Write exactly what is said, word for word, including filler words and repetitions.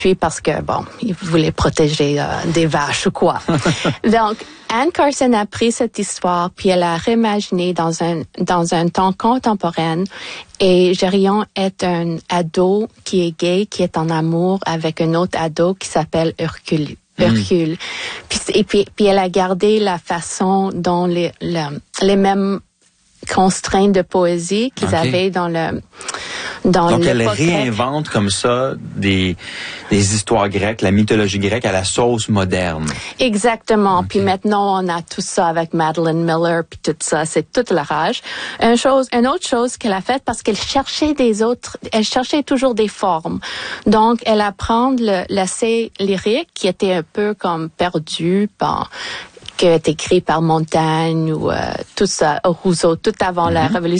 puis parce que, bon, il voulait protéger euh, des vaches ou quoi. Donc, Anne Carson a pris cette histoire, puis elle a réimaginé dans un, dans un temps contemporain. Et Gerillon est un ado qui est gay, qui est en amour avec un autre ado qui s'appelle Hercule. Hercule. Mm. Puis, et puis, puis elle a gardé la façon dont les, les, les mêmes constraintes de poésie qu'ils okay. avaient dans le dans Donc le elle portrait. Réinvente comme ça des des histoires grecques, la mythologie grecque à la sauce moderne. Exactement. Okay. Puis maintenant on a tout ça avec Madeline Miller puis tout ça, c'est toute la rage. Une chose, une autre chose qu'elle a faite parce qu'elle cherchait des autres, elle cherchait toujours des formes. Donc elle apprend le l'essai lyrique qui était un peu comme perdu par qui est écrit par Montaigne ou euh, tout ça, Rousseau, tout avant mm-hmm. la Révolution